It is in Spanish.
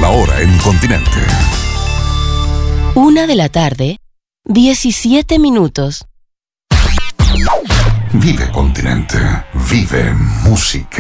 La hora en Continente. 1:17 p.m. Vive Continente. Vive música.